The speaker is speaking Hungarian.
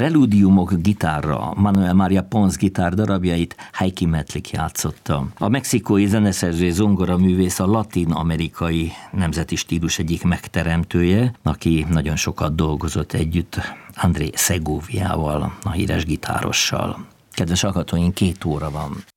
preludiumok gitárra Manuel Maria Pons gitár darabjait Heikki Metlik játszotta. A mexikói zeneszerző zongoraművész a latin-amerikai nemzeti stílus egyik megteremtője, aki nagyon sokat dolgozott együtt André Segoviával, a híres gitárossal. Kedves hallgatóink, 2 óra van.